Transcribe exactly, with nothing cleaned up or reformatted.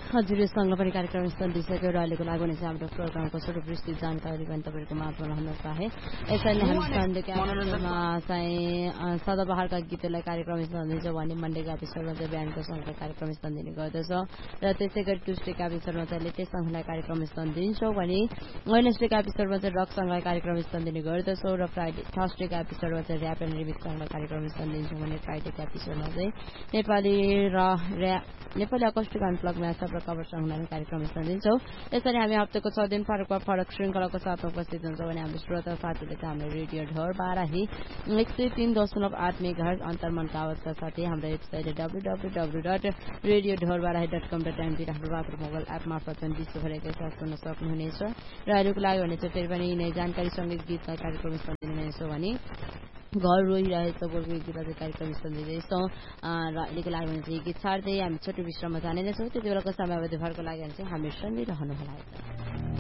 हजुरसँग पनि कार्यक्रम सन्दिसक्यो र अहिलेको लागि भने चाहिँ हाम्रो प्रोग्रामको छोटो विस्तृत जानकारी पनि तपाईँहरूको माझमा रहन चाहे। यसरी नै हामी सन्डेको एपिसोडमा चाहिँ सदाबहारका गीतहरूलाई कार्यक्रम सन्दिन्छौँ भने मन्डेको एपिसोडमा चाहिँ बिहानको सङ्घका कार्यक्रम सन्दिने गर्दछ र त्यसै गरी ट्युसडेको एपिसोडमा चाहिँ लेटेस्ट सङ्घलाई कार्यक्रम सन्दिन्छौँ भने वेडनेसडेको एपिसोडमा चाहिँ रक सङ्घलाई कार्यक्रम सन्दिने गर्दछौँ र फ्राइडे थर्सडेको एपिसोडमा चाहिँ ऱ्याप एन्ड रिमिक्स सङ्घलाई कार्यक्रम सन्दिन्छौँ भने फ्राइडेको एपिसोडमा चाहिँ नेपाली र ऱ्याप नेपाली अकस्टिक अनप्लग म्याचअप र कभर सङ्घलाई कार्यक्रम सन्दिन्छौँ। यसरी हामी हप्ताको छ दिन फरकमा फरक श्रृङ्खलाको साथमा उपस्थित हुन्छौँ भने हाम्रो श्रोता साथीले चाहिँ हाम्रो रेडियो ढोर बाराही एक सय तीन दशमलव आठ मेगाहर्ज अन्तर्मनका आवाजका साथै हाम्रो website W W W dot radio ढोर बाराही डट कम डट एनपी र हाम्रो बात्र मोबाइल एप मार्फत पनि विश्वभरिकै साथ सुन्न सक्नुहुनेछ र अहिलेको लागि भने चाहिँ फेरि पनि यिनै जानकारी सङ्गीत गीतमा कार्यक्रम सन्दिनेछौँ भने घर रोइरहेछ बोलको गीत कार्यक्रम सन्दिँदैछौँ र अहिलेको लागि भने चाहिँ गीत छाड्दै हामी छोटो विश्राममा जाने नै छौँ। त्यति बेलाको समयावधिभरको लागि चाहिँ हामी सन्दिरहनु होला।